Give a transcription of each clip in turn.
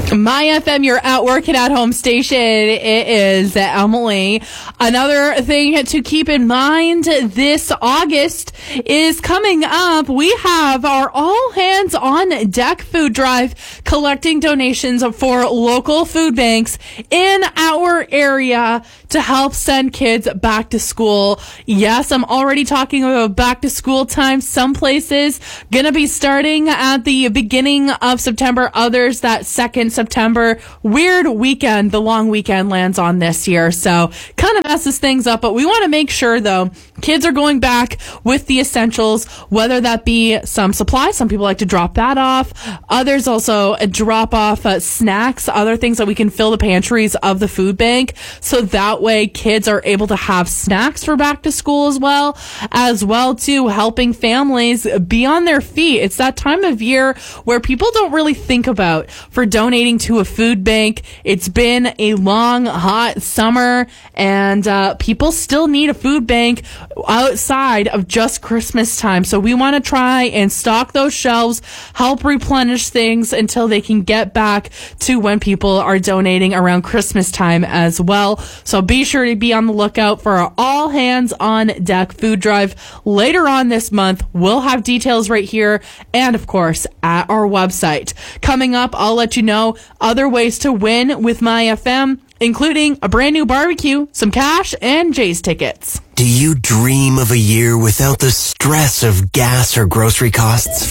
My FM, your at work and at home station. It is Emily. Another thing to keep in mind this August is coming up. We have our all hands on deck food drive collecting donations for local food banks in our area to help send kids back to school. Yes, I'm already talking about back to school time. Some places gonna be starting at the beginning of September, others that 2nd September. Weird weekend, the long weekend lands on this year, so kind of messes things up, but we want to make sure though kids are going back with the essentials, whether that be some supplies. Some people like to drop that off. Others also drop off snacks, other things that we can fill the pantries of the food bank, so that way kids are able to have snacks for back to school as well too, helping families be on their feet. It's that time of year where people don't really think about for donating to a food bank. It's been a long, hot summer, and people still need a food bank outside of just Christmas time. So we want to try and stock those shelves, help replenish things until they can get back to when people are donating around Christmas time as well. So be sure to be on the lookout for our all hands on deck food drive later on this month. We'll have details right here and of course at our website. Coming up, I'll let you know other ways to win with My FM, including a brand new barbecue, some cash, and Jay's tickets. Do you dream of a year without the stress of gas or grocery costs?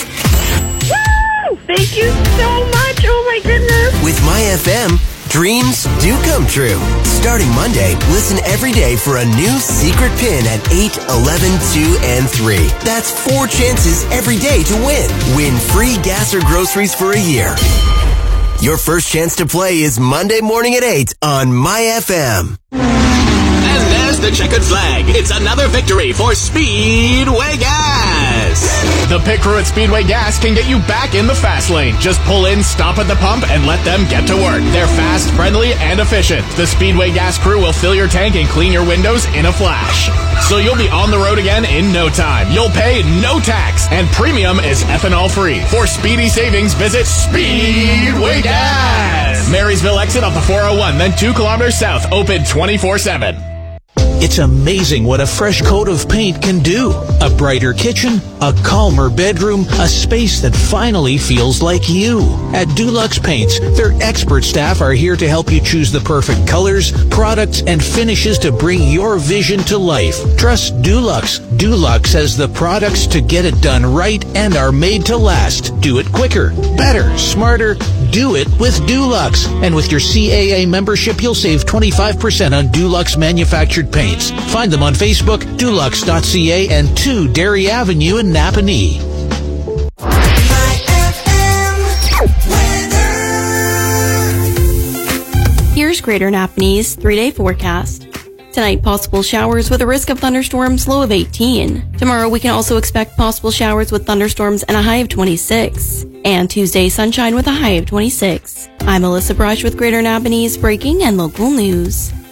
Woo! Thank you so much. Oh my goodness. With My FM, dreams do come true. Starting Monday, listen every day for a new secret pin at 8, 11, 2, and 3. That's 4 chances every day to win. Win free gas or groceries for a year. Your first chance to play is Monday morning at 8 on My FM. And there's the checkered flag. It's another victory for Speedway Gas. The pit crew at Speedway Gas can get you back in the fast lane. Just pull in, stop at the pump, and let them get to work. They're fast, friendly, and efficient. The Speedway Gas crew will fill your tank and clean your windows in a flash. So you'll be on the road again in no time. You'll pay no tax, and premium is ethanol free. For speedy savings, visit Speedway Gas. Marysville exit off the 401, then 2 kilometers south, open 24/7. It's amazing what a fresh coat of paint can do. A brighter kitchen, a calmer bedroom, a space that finally feels like you. At Dulux Paints, their expert staff are here to help you choose the perfect colors, products, and finishes to bring your vision to life. Trust Dulux. Dulux has the products to get it done right and are made to last. Do it quicker, better, smarter. Do it with Dulux. And with your CAA membership, you'll save 25% on Dulux manufactured paints. Find them on Facebook, dulux.ca, and 2 Dairy Avenue in Napanee. Here's Greater Napanee's 3-day forecast. Tonight, possible showers with a risk of thunderstorms, low of 18. Tomorrow, we can also expect possible showers with thunderstorms and a high of 26. And Tuesday, sunshine with a high of 26. I'm Alyssa Brush with Greater Napanee's breaking and local news.